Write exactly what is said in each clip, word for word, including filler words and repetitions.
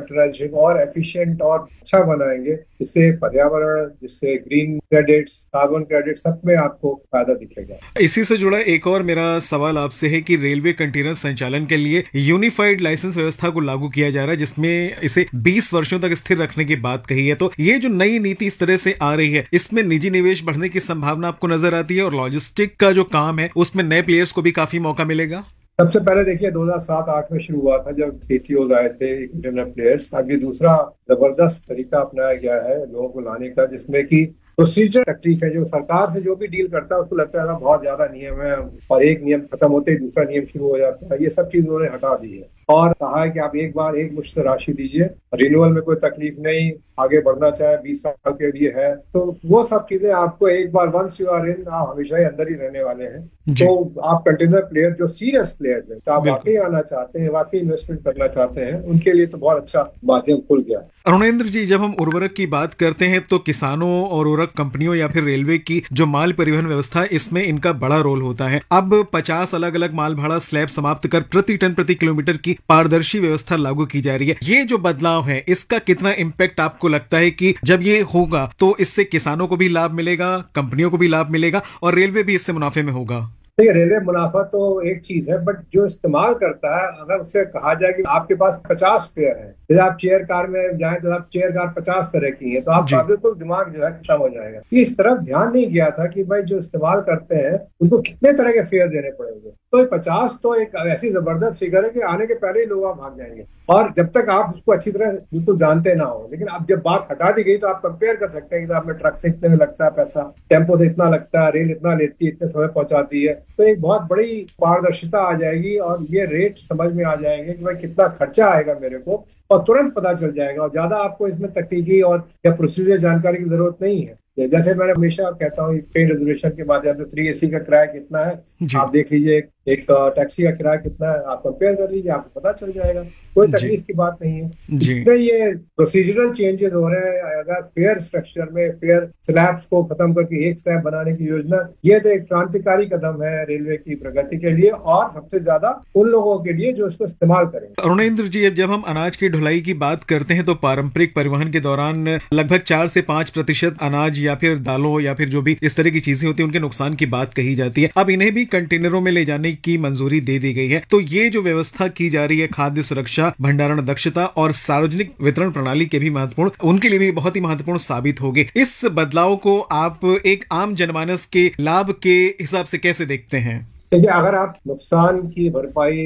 Computerisation और efficient और अच्छा बनाएंगे, जिससे पर्यावरण, जिससे ग्रीन क्रेडिट्स, कार्बन क्रेडिट, सब में आपको फायदा दिखेगा। इसी से जुड़ा एक और मेरा सवाल आपसे है कि रेलवे कंटेनर संचालन के लिए यूनिफाइड लाइसेंस व्यवस्था को लागू किया जा रहा है, जिसमें इसे बीस वर्षों तक स्थिर रखने की बात कही है। तो ये जो नई नीति इस तरह से आ रही है, इसमें निजी निवेश बढ़ने की संभावना आपको नजर आती है, और लॉजिस्टिक का जो काम है उसमें नए प्लेयर्स को भी काफी मौका मिलेगा। सबसे पहले देखिए दो हज़ार सात आठ में शुरू हुआ था जब सीटीओ आए थे इंटरनेट प्लेयर्स। अब ये दूसरा जबरदस्त तरीका अपनाया गया है लोगों को लाने का, जिसमें कि प्रोसीजर तकलीफ है। जो सरकार से जो भी डील करता है उसको लगता है बहुत ज्यादा नियम है और एक नियम खत्म होते ही दूसरा नियम शुरू हो जाता है। ये सब चीज उन्होंने हटा दी है और कहा है कि आप एक बार एक मुश्त राशि दीजिए, रिन्यूअल में कोई तकलीफ नहीं, आगे बढ़ना चाहे बीस साल के लिए है तो वो सब चीजें आपको एक बार वंस यू आर इन, आप हमेशा ही अंदर ही रहने वाले हैं। जी, तो आप कंटेनर प्लेयर जो सीरियस प्लेयर्स हैं, तो आप बिल्कुल। वाकई आना चाहते हैं, वाकई इन्वेस्टमेंट करना चाहते हैं, उनके लिए तो बहुत अच्छा माध्यम खुल गया। अरुणेंद्र जी, जब हम उर्वरक की बात करते हैं तो किसानों और उर्वरक कंपनियों या फिर रेलवे की जो माल परिवहन व्यवस्था है, इसमें इनका बड़ा रोल होता है। अब पचास अलग अलग माल भाड़ा स्लैब समाप्त कर प्रति टन प्रति किलोमीटर की पारदर्शी व्यवस्था लागू की जा रही है। ये जो बदलाव है, इसका कितना इम्पैक्ट आपको लगता है कि जब ये होगा तो इससे किसानों को भी लाभ मिलेगा, कंपनियों को भी लाभ मिलेगा और रेलवे भी इससे मुनाफे में होगा? देखिए रेलवे मुनाफा तो एक चीज है, बट जो इस्तेमाल करता है, अगर उससे कहा जाए कि आपके पास पचास फेयर है, जैसे आप चेयर कार में जाएं तो आप चेयर कार पचास तरह की है, तो आपका जी, बिल्कुल दिमाग जो है खत्म हो जाएगा। कि इस तरफ ध्यान नहीं गया था कि भाई जो इस्तेमाल करते हैं उनको कितने तरह के फेयर देने पड़ेंगे। तो ये पचास तो एक ऐसी जबरदस्त फिगर है कि आने के पहले ही लोग आप भाग जाएंगे, और जब तक आप उसको अच्छी तरह बिल्कुल जानते ना हो। लेकिन अब जब बात हटा दी गई तो आप कंपेयर कर सकते हैं कि आपने ट्रक से इतने में लगता है पैसा, टेम्पो से इतना लगता है, रेल इतना लेती है, इतने समय पहुंचाती है। तो एक बहुत बड़ी पारदर्शिता आ जाएगी और ये रेट समझ में आ जाएंगे कि भाई कितना खर्चा आएगा मेरे को, और तुरंत पता चल जाएगा। और ज्यादा आपको इसमें तकनीकी और या प्रोसीजर जानकारी की जरूरत नहीं है। जैसे मैंने हमेशा कहता हूँ, ट्रेन रिजर्वेशन के माध्यम से थ्री एसी का किराया कितना है जी, आप देख लीजिए, एक टैक्सी का किराया कितना है आप कंपेयर कर लीजिए, आपको पता चल जाएगा। कोई जी, तकलीफ की बात नहीं है। जी। जितने ये प्रोसीजरल चेंजेस हो रहे हैं, अगर फेयर स्ट्रक्चर में फेयर स्लैब्स को खत्म करके एक स्लैब बनाने की योजना, ये तो एक क्रांतिकारी कदम है रेलवे की प्रगति के लिए, और सबसे ज्यादा उन लोगों के लिए जो इसको इस्तेमाल करेंगे। अरुणेंद्र जी, अब जब हम अनाज की ढुलाई की बात करते हैं तो पारंपरिक परिवहन के दौरान लगभग चार से पांच प्रतिशत अनाज या फिर दालों या फिर जो भी इस तरह की चीजें होती हैं उनके नुकसान की बात कही जाती है। अब इन्हें भी कंटेनरों में ले जाने की मंजूरी दे दी गई है। तो ये जो व्यवस्था की जा रही है, खाद्य सुरक्षा, भंडारण दक्षता और सार्वजनिक वितरण प्रणाली के भी महत्वपूर्ण, उनके लिए भी बहुत ही महत्वपूर्ण साबित होगी। इस बदलाव को आप एक आम जनमानस के लाभ के हिसाब से कैसे देखते हैं? देखिए अगर आप नुकसान की भरपाई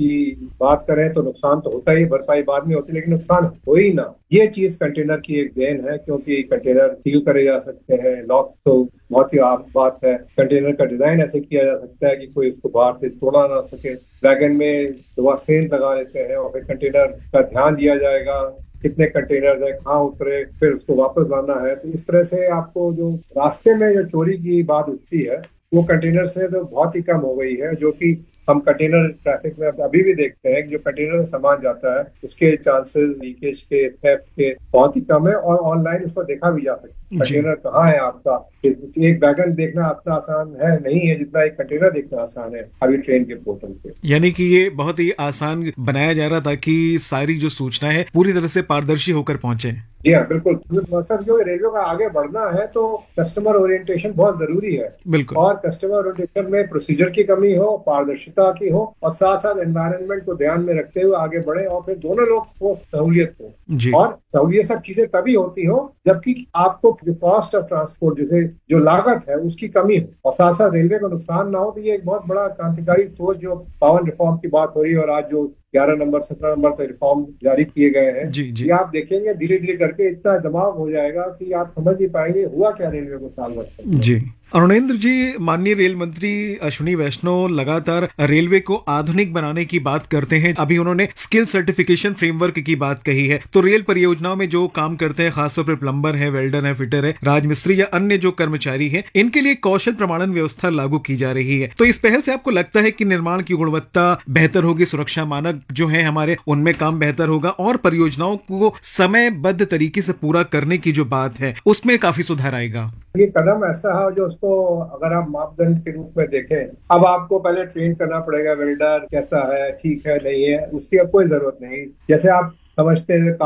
की बात करें तो नुकसान तो होता ही, भरपाई बाद में होती है, लेकिन नुकसान हो ही ना, ये चीज कंटेनर की एक देन है। क्योंकि कंटेनर सील करे जा सकते हैं, लॉक तो बहुत ही आम बात है। कंटेनर का डिजाइन ऐसे किया जा सकता है कि कोई उसको बाहर से तोड़ा ना सके। वैगन में दवा सेल लगा लेते हैं और फिर कंटेनर का ध्यान दिया जाएगा कितने कंटेनर है, कहाँ उतरे, फिर उसको वापस लाना है। तो इस तरह से आपको जो रास्ते में जो चोरी की बात उठती है वो कंटेनर से तो बहुत ही कम हो गई है। जो कि हम कंटेनर ट्रैफिक में अभी भी देखते हैं कि जो कंटेनर से सामान जाता है उसके चांसेस लीकेज के, थेफ्ट के बहुत ही कम है, और ऑनलाइन उसको देखा भी जा सकता है जी, कंटेनर कहाँ है आपका। एक वैगन देखना इतना आसान है नहीं है जितना एक कंटेनर देखना आसान है अभी ट्रेन के पोर्टल पे। यानी कि ये बहुत ही आसान बनाया जा रहा था ताकि सारी जो सूचना है पूरी तरह से पारदर्शी होकर पहुंचे। जी हाँ बिल्कुल। मतलब जो रेलवे का आगे बढ़ना है तो कस्टमर ओरिएंटेशन बहुत जरूरी है, बिल्कुल। और कस्टमर ओरिएंटेशन में प्रोसीजर की कमी हो, पारदर्शिता की हो, और साथ साथ एनवायरनमेंट को ध्यान में रखते हुए आगे बढ़े, और फिर दोनों लोग को सहूलियत हो। जी, और सहूलियत सब चीजें तभी होती हो जबकि आपको जो कॉस्ट ऑफ ट्रांसपोर्ट, जैसे जो लागत है उसकी कमी हो, और साथ साथ रेलवे को नुकसान ना हो। तो ये एक बहुत बड़ा क्रांतिकारी सोच जो पावन रिफॉर्म की बात हो रही है, और आज जो ग्यारह नंबर सत्रह नंबर पे रिफॉर्म जारी किए गए हैं, जी, जी, ये आप देखेंगे धीरे धीरे करके इतना दबाव हो जाएगा कि आप समझ नहीं पाएंगे हुआ क्या रेलवे को साल भर तक। जी। अरुणेंद्र जी, माननीय रेल मंत्री अश्विनी वैष्णव लगातार रेलवे को आधुनिक बनाने की बात करते हैं। अभी उन्होंने स्किल सर्टिफिकेशन फ्रेमवर्क की बात कही है। तो रेल परियोजनाओं में जो काम करते हैं, खासतौर पर प्लम्बर है, वेल्डर है, फिटर है, राजमिस्त्री या अन्य जो कर्मचारी हैं, इनके लिए कौशल प्रमाणन व्यवस्था लागू की जा रही है। तो इस पहल से आपको लगता है कि निर्माण की गुणवत्ता बेहतर होगी, सुरक्षा मानक जो है हमारे उनमें काम बेहतर होगा, और परियोजनाओं को समयबद्ध तरीके से पूरा करने की जो बात है उसमें काफी सुधार आएगा? ये कदम ऐसा है जो उसको अगर आप मापदंड के रूप में देखें, अब आपको पहले ट्रेन करना पड़ेगा वेल्डर कैसा है, ठीक है नहीं है, उसकी अब कोई जरूरत नहीं। जैसे आप समझते हैं